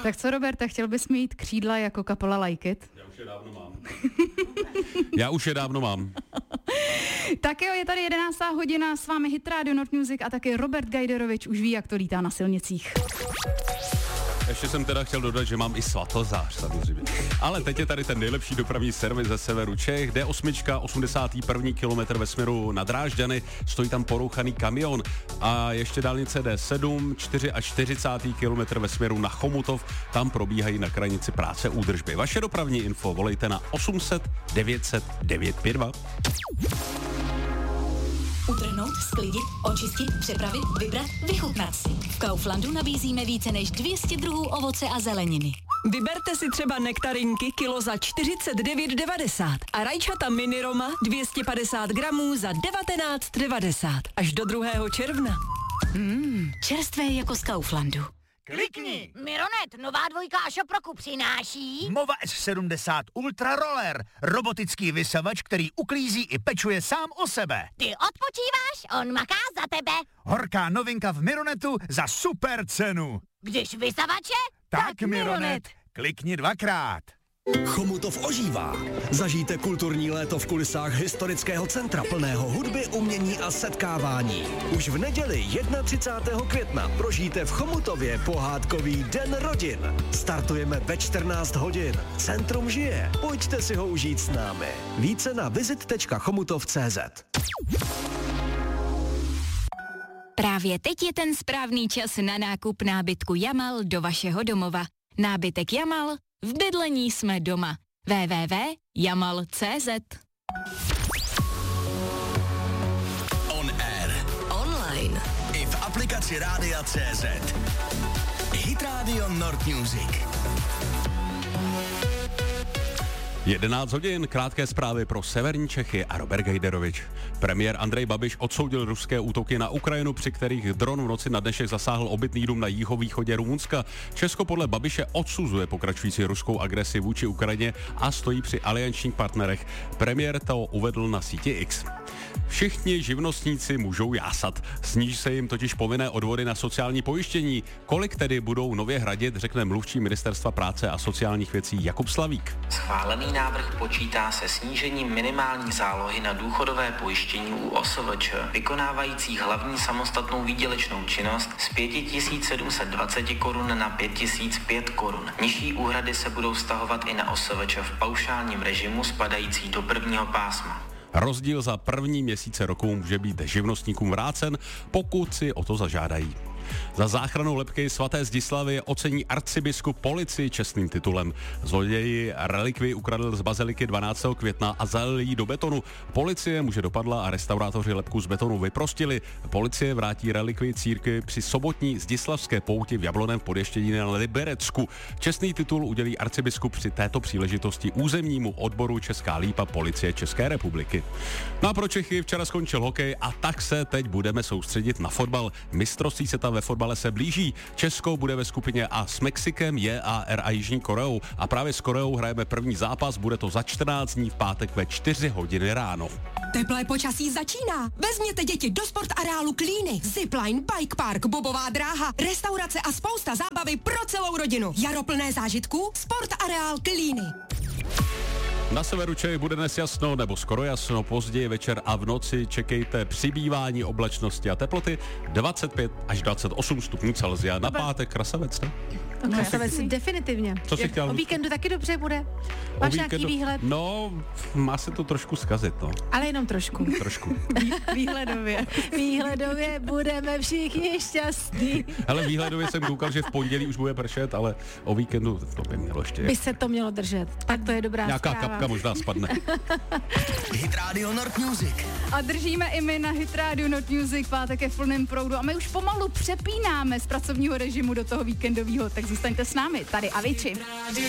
Tak co, Roberta, chtěl bys mít křídla jako kapela Like It? Já už je dávno mám. Tak jo, je tady 11. hodina, s vámi Hit Radio Nord Music a taky Robert Gajderovič už ví, jak to lítá na silnicích. Ještě jsem teda chtěl dodat, že mám i svatozář samozřejmě. Ale teď je tady ten nejlepší dopravní servis ze severu Čech. D8, 81. kilometr ve směru na Drážďany, stojí tam porouchaný kamion. A ještě dálnice D7, 44. kilometr ve směru na Chomutov, tam probíhají na krajnici práce údržby. Vaše dopravní info volejte na 800 900 952. Utrhnout, sklidit, očistit, přepravit, vybrat, vychutnat si. V Kauflandu nabízíme více než 200 druhů ovoce a zeleniny. Vyberte si třeba nektarinky kilo za 49,90 a rajčata mini Roma 250 gramů za 19,90 až do 2. června. Čerstvé jako z Kauflandu. Klikni! Mironet, nová dvojka Ašoproku přináší. Mova S70 Ultra Roller. Robotický vysavač, který uklízí i pečuje sám o sebe. Ty odpočíváš, on maká za tebe. Horká novinka v Mironetu za super cenu. Když vysavače, Tak Mironet. Klikni 2krát. Chomutov ožívá. Zažijte kulturní léto v kulisách historického centra plného hudby, umění a setkávání. Už v neděli 31. května prožijte v Chomutově pohádkový Den rodin. Startujeme ve 14 hodin. Centrum žije. Pojďte si ho užít s námi. Více na visit.chomutov.cz. Právě teď je ten správný čas na nákup nábytku Jamal do vašeho domova. Nábytek Jamal, v bydlení jsme doma. www.jamal.cz. On air. Online. I v aplikaci Rádia CZ. Hit Radio Nord Music. 11 hodin, krátké zprávy pro severní Čechy a Robert Gajderovič. Premiér Andrej Babiš odsoudil ruské útoky na Ukrajinu, při kterých dron v noci na dnešek zasáhl obytný dům na jihovýchodě Rumunska. Česko podle Babiše odsuzuje pokračující ruskou agresi vůči Ukrajině a stojí při aliančních partnerech. Premiér to uvedl na síti X. Všichni živnostníci můžou jásat. Sníží se jim totiž povinné odvody na sociální pojištění. Kolik tedy budou nově hradit, řekne mluvčí Ministerstva práce a sociálních věcí Jakub Slavík. Schválený návrh počítá se snížením minimální zálohy na důchodové pojištění u OSVČ, vykonávajících hlavní samostatnou výdělečnou činnost z 5720 korun na 5005 korun. Nižší úhrady se budou vztahovat i na OSVČ v paušálním režimu spadající do prvního pásma. Rozdíl za první měsíce roku může být živnostníkům vrácen, pokud si o to zažádají. Za záchranu lebky svaté Zdislavy ocení arcibiskup policii čestným titulem. Zloději relikvii ukradl z baziliky 12. května a zalili ji do betonu. Policie muže dopadla a restaurátoři lebku z betonu vyprostili. Policie vrátí relikvii církvi při sobotní zdislavské pouti v Jablonném Podještědí na Liberecku. Čestný titul udělí arcibiskup při této příležitosti územnímu odboru Česká Lípa Policie České republiky. No a pro Čechy včera skončil hokej a tak se teď budeme soustředit na fotbal. Mistrovství světa ve fotbale se blíží. Česko bude ve skupině A s Mexikem, JAR a Jižní Koreou. A právě s Koreou hrajeme první zápas, bude to za 14 dní v pátek ve 4 hodiny ráno. Teplé počasí začíná. Vezměte děti do sportareálu Klíny. Zipline, bike park, bobová dráha, restaurace a spousta zábavy pro celou rodinu. Jaro plné zážitků, sportareál Klíny. Na severu Čech bude dnes jasno nebo skoro jasno, později večer a v noci čekejte přibývání oblačnosti a teploty 25 až 28 stupňů Celsia. Na pátek krasavec, ne? Krasavec definitivně. Co jsi chtěl? O víkendu taky dobře bude. Máš nějaký výhled? No, má se to trošku zkazit, no. Ale jenom trošku. Trošku. Výhledově. Výhledově budeme všichni šťastní. Hele, výhledově jsem koukal, že v pondělí už bude pršet, ale o víkendu to by mělo ještě. By se to mělo držet. Tak to je dobrá Nějaká zpráva. kapka možná spadne. Hit Radio Nord Music. A držíme i my na Hit Radio Nord Music, pátek je v plném proudu a my už pomalu přepínáme z pracovního režimu do toho víkendového, tak zůstaňte s námi, tady Avicii.